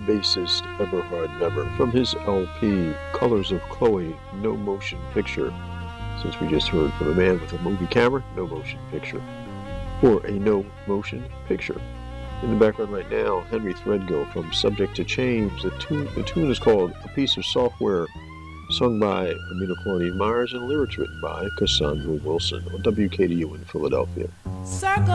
bassist Eberhard Weber from his LP Colors of Chloe, No Motion Picture. Since we just heard from a man with a movie camera, no motion picture, or a no motion picture. In the background right now, Henry Threadgill from Subject to Change. The tune is called A Piece of Software, sung by Amina Claudine Myers and lyrics written by Cassandra Wilson on WKDU in Philadelphia. Circle